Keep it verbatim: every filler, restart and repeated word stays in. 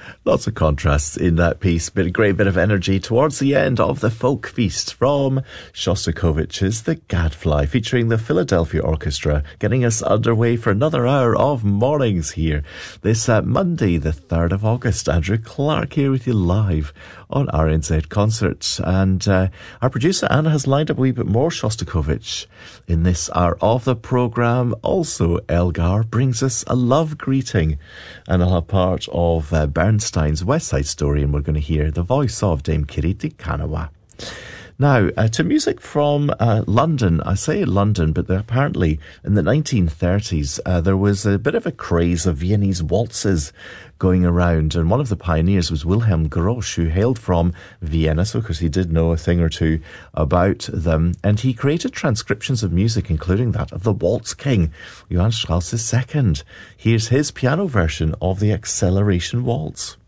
Lots of contrasts in that piece, but a great bit of energy towards the end of the folk feast from Shostakovich's The Gadfly, featuring the Philadelphia Orchestra, getting us underway for another hour of mornings here. This uh, Monday, the third of August, Andrew Clark here with you live on R N Z Concerts. And uh, our producer Anna has lined up a wee bit more Shostakovich in this hour of the programme. Also, Elgar brings us a love greeting, and I'll have part of uh, Bernstein's West Side Story, and we're going to hear the voice of Dame Kiriti Kanawa. Now, uh, to music from uh, London. I say London, but apparently in the nineteen thirties, uh, there was a bit of a craze of Viennese waltzes going around, and one of the pioneers was Wilhelm Grosch, who hailed from Vienna, so of course he did know a thing or two about them, and he created transcriptions of music, including that of the Waltz King, Johann Strauss the Second. Here's his piano version of the Acceleration Waltz.